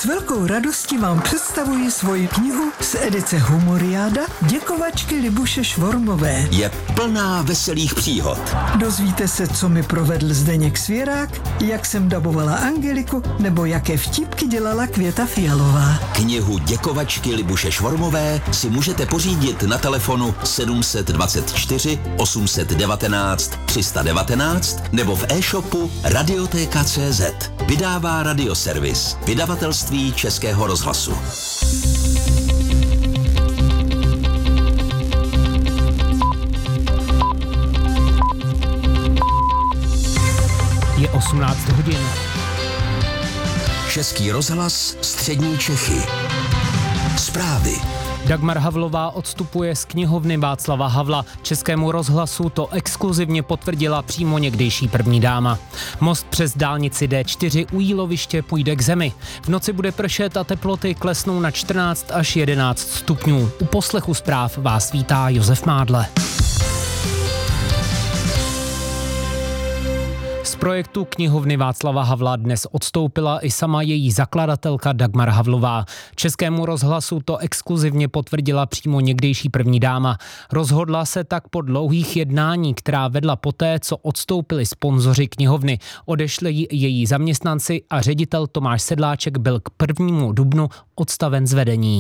velkou radostí vám představuji svoji knihu z edice Humoriáda Děkovačky Libuše Švormové. Je plná veselých příhod. Dozvíte se, co mi provedl Zdeněk Svěrák, jak jsem dabovala Angeliku, nebo jaké vtipky dělala Květa Fialová. Knihu Děkovačky Libuše Švormové si můžete pořídit na telefonu 724 819 319 nebo v e-shopu Radioteka.cz. Vydává Radioservis, vydavatelství Českého rozhlasu. Je 18 hodin. Český rozhlas, střední Čechy. Zprávy. Dagmar Havlová odstupuje z knihovny Václava Havla. Českému rozhlasu to exkluzivně potvrdila přímo někdejší první dáma. Most přes dálnici D4 u Jíloviště půjde k zemi. V noci bude pršet a teploty klesnou na 14 až 11 stupňů. U poslechu zpráv vás vítá Josef Mádle. Z projektu knihovny Václava Havla dnes odstoupila i sama její zakladatelka Dagmar Havlová. Českému rozhlasu to exkluzivně potvrdila přímo někdejší první dáma. Rozhodla se tak po dlouhých jednání, která vedla poté, co odstoupili sponzoři knihovny. Odešli její zaměstnanci a ředitel Tomáš Sedláček byl k 1. dubnu odstaven z vedení.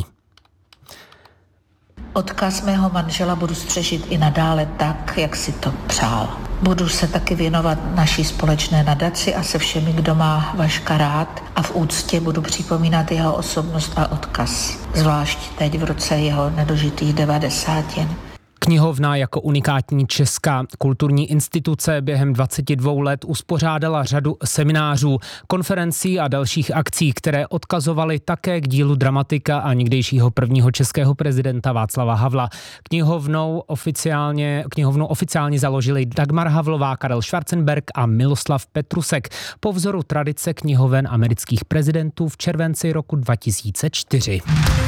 Odkaz mého manžela budu střežit i nadále tak, jak si to přál. Budu se taky věnovat naší společné nadaci a se všemi, kdo má Vaška rád, a v úctě budu připomínat jeho osobnost a odkaz, zvlášť teď v roce jeho nedožitých 90. Knihovna jako unikátní česká kulturní instituce během 22 let uspořádala řadu seminářů, konferencí a dalších akcí, které odkazovaly také k dílu dramatika a někdejšího prvního českého prezidenta Václava Havla. Knihovnu oficiálně založili Dagmar Havlová, Karel Schwarzenberg a Miloslav Petrusek po vzoru tradice knihoven amerických prezidentů v červenci roku 2004.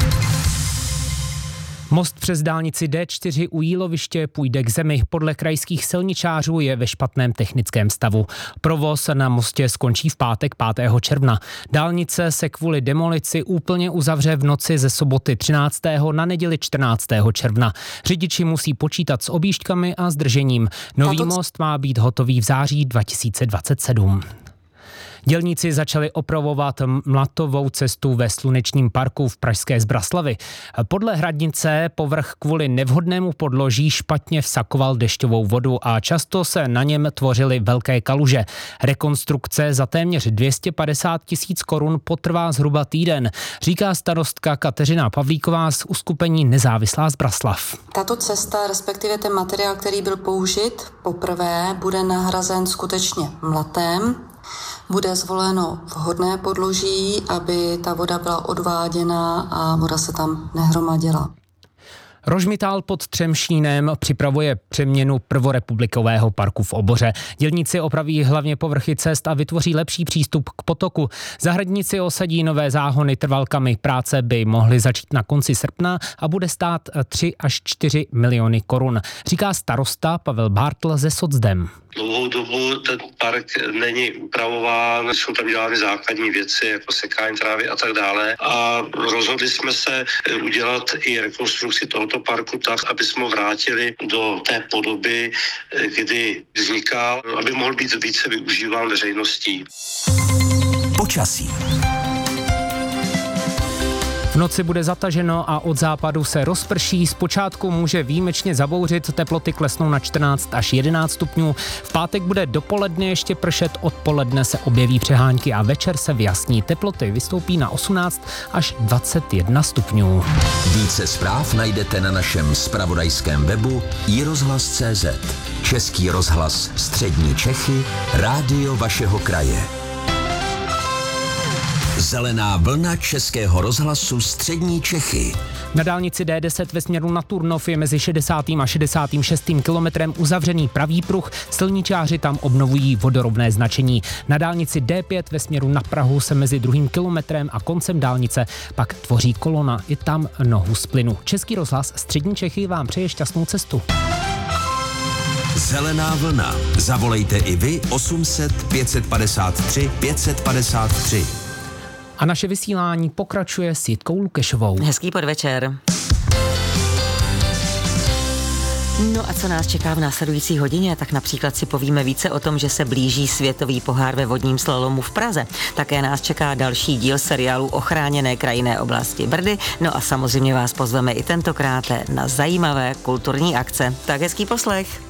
Most přes dálnici D4 u Jíloviště půjde k zemi. Podle krajských silničářů je ve špatném technickém stavu. Provoz na mostě skončí v pátek 5. června. Dálnice se kvůli demolici úplně uzavře v noci ze soboty 13. na neděli 14. června. Řidiči musí počítat s objížďkami a zdržením. Nový most má být hotový v září 2027. Dělníci začali opravovat mlatovou cestu ve Slunečním parku v pražské Zbraslavi. Podle hradnice povrch kvůli nevhodnému podloží špatně vsakoval dešťovou vodu a často se na něm tvořily velké kaluže. Rekonstrukce za téměř 250 000 korun potrvá zhruba týden, říká starostka Kateřina Pavlíková z uskupení Nezávislá Zbraslav. Tato cesta, respektive ten materiál, který byl použit poprvé, bude nahrazen skutečně mlatem. Bude zvoleno vhodné podloží, aby ta voda byla odváděna a voda se tam nehromadila. Rožmitál pod Třemšínem připravuje přeměnu prvorepublikového parku v Oboře. Dělníci opraví hlavně povrchy cest a vytvoří lepší přístup k potoku. Zahradníci osadí nové záhony trvalkami. Práce by mohly začít na konci srpna a bude stát 3 až 4 miliony korun, říká starosta Pavel Bartl ze Socdem. Dlouhou dobu ten park není upravován, jsou tam dělány základní věci, jako sekání trávy a tak dále. A rozhodli jsme se udělat i rekonstrukci tohoto parku tak, aby jsme ho vrátili do té podoby, kdy vznikal, aby mohl být více využíván veřejností. Počasí. V noci bude zataženo a od západu se rozprší. Zpočátku může výjimečně zabouřit, teploty klesnou na 14 až 11 stupňů. V pátek bude dopoledne ještě pršet, odpoledne se objeví přehánky a večer se vyjasní. Teploty vystoupí na 18 až 21 stupňů. Více zpráv najdete na našem zpravodajském webu iRozhlas.cz. Český rozhlas, střední Čechy, rádio vašeho kraje. Zelená vlna Českého rozhlasu střední Čechy. Na dálnici D10 ve směru na Turnov je mezi 60. a 66. kilometrem uzavřený pravý pruh. Silničáři tam obnovují vodorovné značení. Na dálnici D5 ve směru na Prahu se mezi 2. kilometrem a koncem dálnice pak tvoří kolona. Je tam nohu z plynu. Český rozhlas střední Čechy vám přeje šťastnou cestu. Zelená vlna. Zavolejte i vy 800 553 553. A naše vysílání pokračuje s Jitkou Lukešovou. Hezký podvečer. No a co nás čeká v následující hodině, tak například si povíme více o tom, že se blíží světový pohár ve vodním slalomu v Praze. Také nás čeká další díl seriálu o chráněné krajinné oblasti Brdy. No a samozřejmě vás pozveme i tentokrát na zajímavé kulturní akce. Tak hezký poslech.